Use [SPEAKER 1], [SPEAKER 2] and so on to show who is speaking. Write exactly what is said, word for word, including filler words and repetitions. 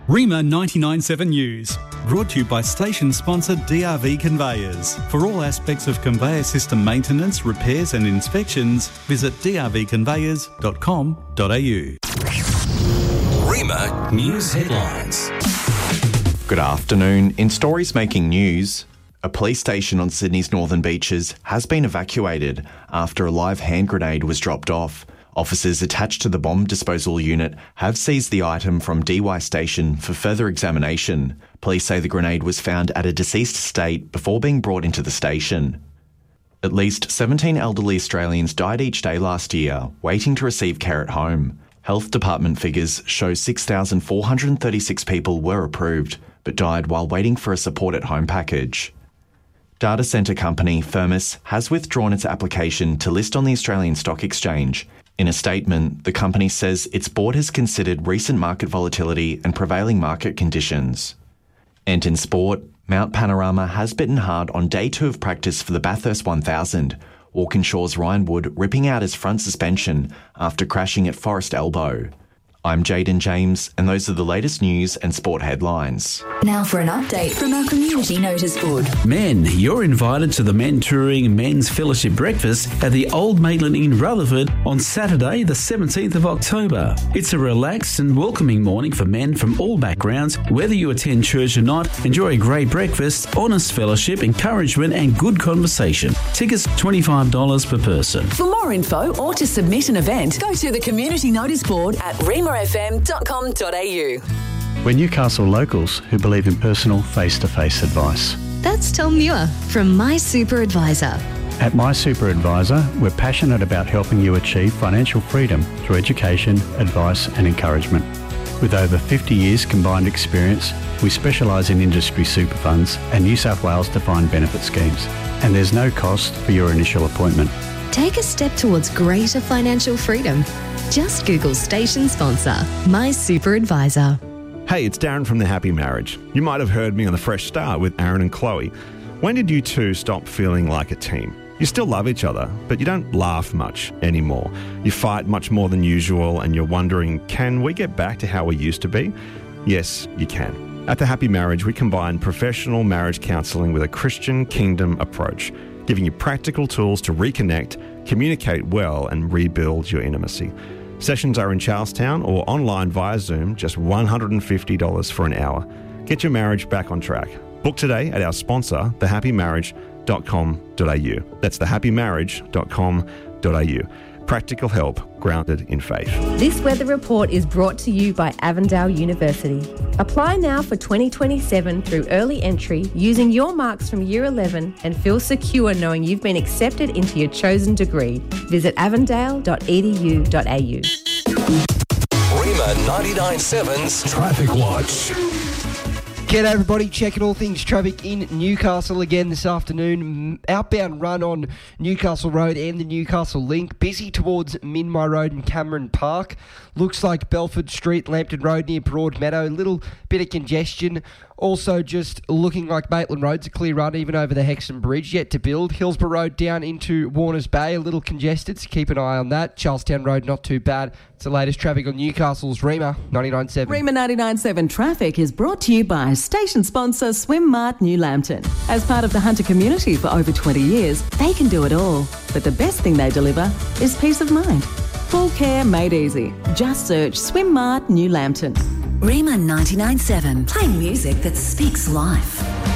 [SPEAKER 1] Rima ninety-nine point seven News, brought to you by station sponsor D R V Conveyors. For all aspects of conveyor system maintenance, repairs and inspections, visit d r v conveyors dot com dot a u.
[SPEAKER 2] Rima News Headlines.
[SPEAKER 3] Good afternoon. In stories making news, a police station on Sydney's northern beaches has been evacuated after a live hand grenade was dropped off. Officers attached to the bomb disposal unit have seized the item from D Y Station for further examination. Police say the grenade was found at a deceased state before being brought into the station. At least seventeen elderly Australians died each day last year, waiting to receive care at home. Health Department figures show six thousand four hundred thirty-six people were approved, but died while waiting for a support at home package. Data centre company Firmus has withdrawn its application to list on the Australian Stock Exchange. In a statement, the company says its board has considered recent market volatility and prevailing market conditions. And in sport, Mount Panorama has bitten hard on day two of practice for the Bathurst one thousand, Walkinshaw's Ryan Wood ripping out his front suspension after crashing at Forest Elbow. I'm Jaden James, and those are the latest news and sport headlines.
[SPEAKER 4] Now for an update from our community notice board.
[SPEAKER 5] Men, you're invited to the Men Touring Men's Fellowship Breakfast at the Old Maitland Inn, Rutherford on Saturday the seventeenth of October. It's a relaxed and welcoming morning for men from all backgrounds. Whether you attend church or not, enjoy a great breakfast, honest fellowship, encouragement and good conversation. Tickets twenty-five dollars per person.
[SPEAKER 4] For more info or to submit an event, go to the community notice board at rima f m dot com dot a u.
[SPEAKER 6] We're Newcastle locals who believe in personal face-to-face advice.
[SPEAKER 7] That's Tom Muir from My Super Advisor.
[SPEAKER 6] At My Super Advisor, we're passionate about helping you achieve financial freedom through education, advice and encouragement. With over fifty years combined experience, we specialise in industry super funds and New South Wales defined benefit schemes. And there's no cost for your initial appointment.
[SPEAKER 7] Take a step towards greater financial freedom. Just Google station sponsor, My Super Advisor.
[SPEAKER 8] Hey, it's Darren from The Happy Marriage. You might have heard me on The Fresh Start with Aaron and Chloe. When did you two stop feeling like a team? You still love each other, but you don't laugh much anymore. You fight much more than usual and you're wondering, can we get back to how we used to be? Yes, you can. At The Happy Marriage, we combine professional marriage counselling with a Christian kingdom approach, giving you practical tools to reconnect, communicate well and rebuild your intimacy. Sessions are in Charlestown or online via Zoom, just one hundred fifty dollars for an hour. Get your marriage back on track. Book today at our sponsor, the happy marriage dot com dot a u. That's the happy marriage dot com dot a u. Practical help grounded in faith.
[SPEAKER 9] This weather report is brought to you by Avondale University. Apply now for twenty twenty-seven through early entry using your marks from year eleven and feel secure knowing you've been accepted into your chosen degree. Visit avondale dot e d u dot a u.
[SPEAKER 2] Rima ninety-nine point seven's Traffic Watch.
[SPEAKER 10] G'day everybody, checking all things traffic in Newcastle again this afternoon. Outbound run on Newcastle Road and the Newcastle Link. Busy towards Minmi Road and Cameron Park. Looks like Belford Street, Lambton Road near Broadmeadow. Little bit of congestion. Also just looking like Maitland Road's a clear run even over the Hexham Bridge. Yet to build. Hillsborough Road down into Warners Bay. A little congested, so keep an eye on that. Charlestown Road not too bad. It's the latest traffic on Newcastle's Rima ninety-nine point seven.
[SPEAKER 11] Rima ninety-nine point seven Traffic is brought to you by station sponsor Swim Mart New Lambton. As part of the Hunter community for over twenty years, they can do it all. But the best thing they deliver is peace of mind. Full care made easy. Just search Swim Mart New Lambton.
[SPEAKER 4] Rima ninety-nine point seven, playing music that speaks life.